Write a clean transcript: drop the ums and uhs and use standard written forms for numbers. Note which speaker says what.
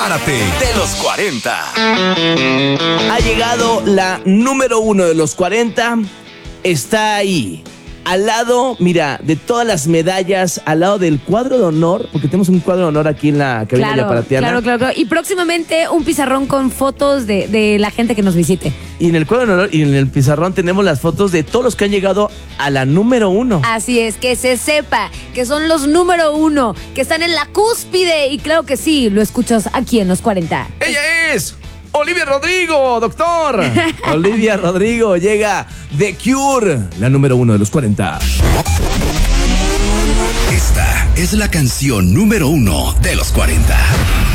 Speaker 1: Párate de los 40.
Speaker 2: Ha llegado la número 1 de los 40. Está ahí. Al lado, mira, de todas las medallas, al lado del cuadro de honor, porque tenemos un cuadro de honor aquí en la cabina de Aparatiana.
Speaker 3: Claro. Y próximamente un pizarrón con fotos de la gente que nos visite.
Speaker 2: Y en el cuadro de honor y en el pizarrón tenemos las fotos de todos los que han llegado a la número 1.
Speaker 3: Así es, que se sepa que son los número 1, que están en la cúspide. Y claro que sí, lo escuchas aquí en los 40.
Speaker 2: ¡Ella es Olivia Rodrigo, doctor! Olivia Rodrigo llega The Cure, la número 1 de los 40.
Speaker 1: Esta es la canción número 1 de los 40.